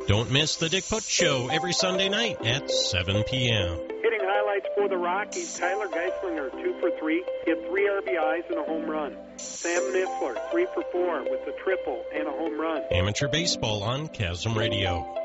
Don't miss the Dick Putz Show every Sunday night at 7 p.m. Hitting highlights for the Rockies, Tyler Geislinger, 2 for 3. He had 3 RBIs and a home run. Sam Niffler, 3 for 4 with a triple and a home run. Amateur baseball on Chasm Radio.